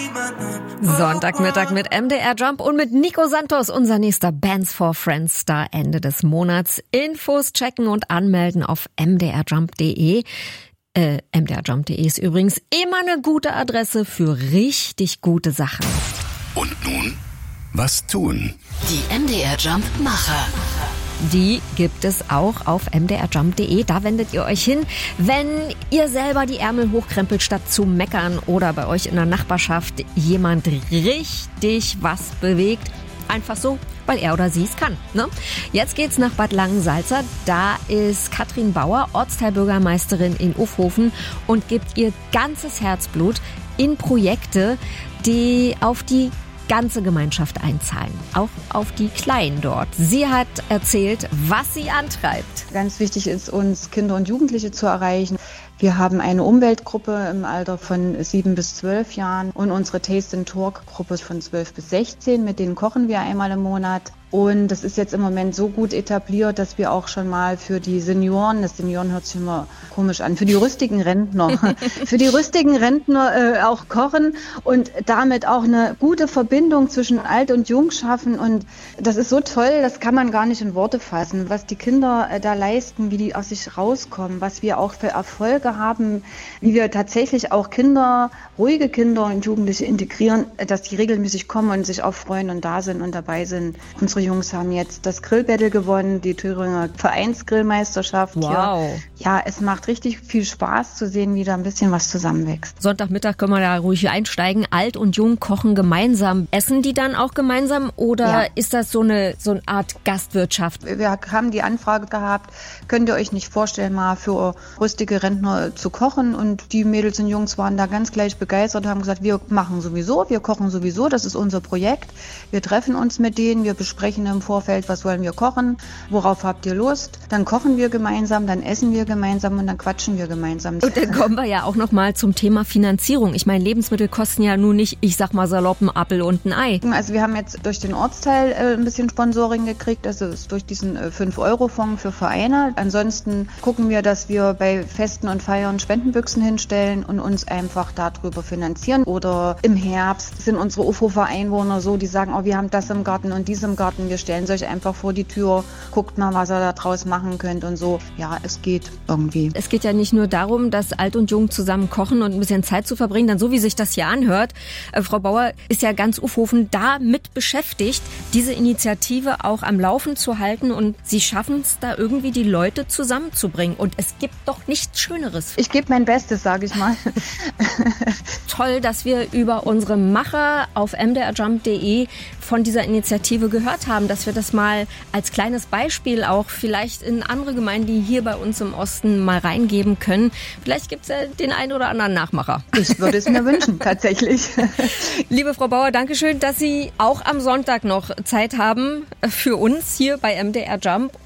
Sonntagmittag mit MDR Jump und mit Nico Santos, unser nächster Bands for Friends Star Ende des Monats. Infos checken und anmelden auf mdrjump.de. mdrjump.de ist übrigens immer eine gute Adresse für richtig gute Sachen. Und nun, was tun? Die MDR Jump Macher. Die gibt es auch auf mdrjump.de. Da wendet ihr euch hin, wenn ihr selber die Ärmel hochkrempelt, statt zu meckern oder bei euch in der Nachbarschaft jemand richtig was bewegt. Einfach so, weil er oder sie es kann. Ne? Jetzt geht's nach Bad Langensalza. Da ist Katrin Bauer, Ortsteilbürgermeisterin in Ufhofen und gibt ihr ganzes Herzblut in Projekte, die auf die ganze Gemeinschaft einzahlen, auch auf die Kleinen dort. Sie hat erzählt, was sie antreibt. Ganz wichtig ist uns, Kinder und Jugendliche zu erreichen. Wir haben eine Umweltgruppe im Alter von 7 bis 12 Jahren und unsere Taste and Talk Gruppe von 12 bis 16. Mit denen kochen wir einmal im Monat. Und das ist jetzt im Moment so gut etabliert, dass wir auch schon mal für die Senioren, das Senioren hört sich immer komisch an, für die rüstigen Rentner, auch kochen und damit auch eine gute Verbindung zwischen Alt und Jung schaffen. Und das ist so toll, das kann man gar nicht in Worte fassen, was die Kinder da leisten, wie die aus sich rauskommen, was wir auch für Erfolge haben, wie wir tatsächlich auch ruhige Kinder und Jugendliche integrieren, dass die regelmäßig kommen und sich auch freuen und da sind und dabei sind. Unsere Jungs haben jetzt das Grillbattle gewonnen, die Thüringer Vereinsgrillmeisterschaft. Wow. Ja, es macht richtig viel Spaß zu sehen, wie da ein bisschen was zusammenwächst. Sonntagmittag können wir da ruhig einsteigen. Alt und Jung kochen gemeinsam. Essen die dann auch gemeinsam oder ist das so eine Art Gastwirtschaft? Wir haben die Anfrage gehabt, könnt ihr euch nicht vorstellen, mal für rüstige Rentner zu kochen? Und die Mädels und Jungs waren da ganz gleich begeistert, haben gesagt, wir kochen sowieso, das ist unser Projekt. Wir treffen uns mit denen, wir besprechen im Vorfeld, was wollen wir kochen, worauf habt ihr Lust? Dann kochen wir gemeinsam, dann essen wir gemeinsam und dann quatschen wir gemeinsam. Und dann kommen wir ja auch noch mal zum Thema Finanzierung. Ich meine, Lebensmittel kosten ja nun nicht, ich sag mal salopp, ein Apfel und ein Ei. Also wir haben jetzt durch den Ortsteil ein bisschen Sponsoring gekriegt, also ist durch diesen 5-Euro-Fonds für Vereine. Ansonsten gucken wir, dass wir bei Festen und Feiern Spendenbüchsen hinstellen und uns einfach darüber finanzieren. Oder im Herbst sind unsere Ufhofer Einwohner so, die sagen, wir haben das im Garten und dies im Garten. Wir stellen es euch einfach vor die Tür, guckt mal, was ihr da draus machen könnt und so. Ja, es geht irgendwie. Es geht ja nicht nur darum, dass Alt und Jung zusammen kochen und ein bisschen Zeit zu verbringen, dann so wie sich das hier anhört. Frau Bauer ist ja ganz Ufhofen damit beschäftigt, diese Initiative auch am Laufen zu halten und Sie schaffen es da irgendwie, die Leute zusammenzubringen. Und es gibt doch nichts Schöneres. Ich gebe mein Bestes, sage ich mal. Toll, dass wir über unsere Macher auf mdrjump.de von dieser Initiative gehört haben, dass wir das mal als kleines Beispiel auch vielleicht in andere Gemeinden, die hier bei uns im Osten mal reingeben können. Vielleicht gibt es ja den einen oder anderen Nachmacher. Ich würde es mir wünschen, tatsächlich. Liebe Frau Bauer, danke schön, dass Sie auch am Sonntag noch Zeit haben für uns hier bei MDR Jump.